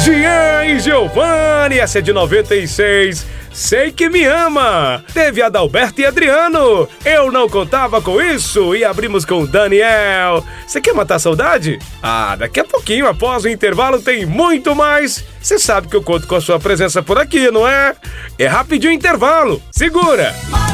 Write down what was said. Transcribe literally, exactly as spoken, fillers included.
Jean e Giovanni, essa é de noventa e seis. Sei que me ama. Teve Adalberto e Adriano. Eu não contava com isso. E abrimos com Daniel. Você quer matar a saudade? Ah, daqui a pouquinho, após o intervalo, tem muito mais. Você sabe que eu conto com a sua presença por aqui, não é? É rapidinho o intervalo. Segura!